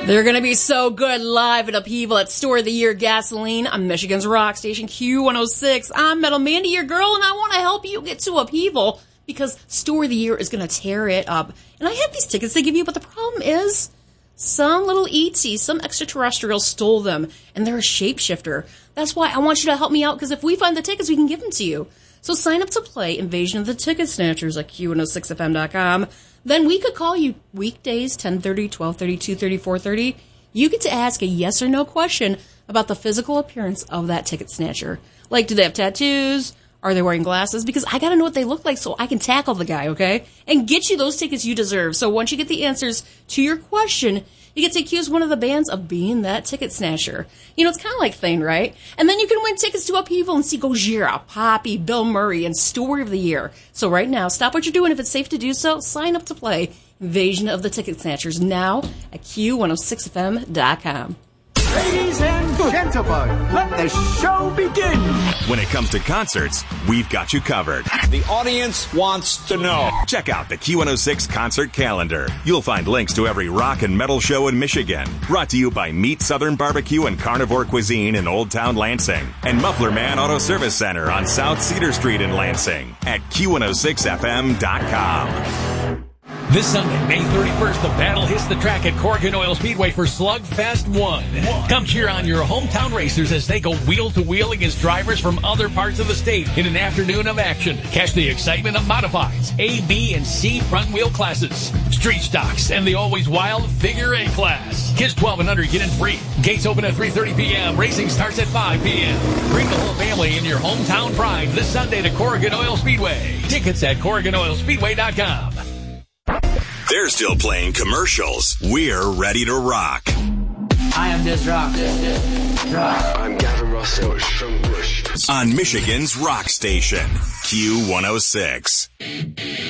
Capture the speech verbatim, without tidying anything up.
They're going to be so good live at Upheaval at Store of the Year Gasoline on Michigan's Rock Station Q one oh six. I'm Metal Mandy, your girl, and I want to help you get to Upheaval because Store of the Year is going to tear it up. And I have these tickets they give you, but the problem is some little E T, some extraterrestrial stole them, and they're a shapeshifter. That's why I want you to help me out, because if we find the tickets, we can give them to you. So sign up to play Invasion of the Ticket Snatchers at Q one oh six F M dot com. Then we could call you weekdays, ten thirty, twelve thirty, two thirty, four thirty. You get to ask a yes or no question about the physical appearance of that ticket snatcher. Like, do they have tattoos? Are they wearing glasses? Because I got to know what they look like so I can tackle the guy, okay? And get you those tickets you deserve. So once you get the answers to your question, you get to accuse one of the bands of being that ticket snatcher. You know, it's kind of like Thane, right? And then you can win tickets to Upheaval and see Gojira, Poppy, Bill Murray, and Story of the Year. So right now, stop what you're doing. If it's safe to do so, sign up to play Invasion of the Ticket Snatchers now at Q one oh six F M dot com. Ladies and gentlemen, let the show begin. When it comes to concerts, we've got you covered. The audience wants to know. Check out the Q one oh six concert calendar. You'll find links to every rock and metal show in Michigan. Brought to you by Meat Southern Barbecue and Carnivore Cuisine in Old Town Lansing. And Muffler Man Auto Service Center on South Cedar Street in Lansing at Q one oh six F M dot com. This Sunday, May thirty-first, the battle hits the track at Corrigan Oil Speedway for Slugfest one. Come cheer on your hometown racers as they go wheel-to-wheel against drivers from other parts of the state in an afternoon of action. Catch the excitement of modifieds, A, B, and C front-wheel classes, street stocks, and the always wild Figure eight class. Kids twelve and under get in free. Gates open at three thirty p.m. Racing starts at five p.m. Bring the whole family in your hometown pride this Sunday to Corrigan Oil Speedway. Tickets at Corrigan Oil Speedway dot com. They're still playing commercials. We're ready to rock. I am Diz Rock. Rock. I'm Gavin Russell at Strumpbush. On Michigan's Rock Station, Q one oh six.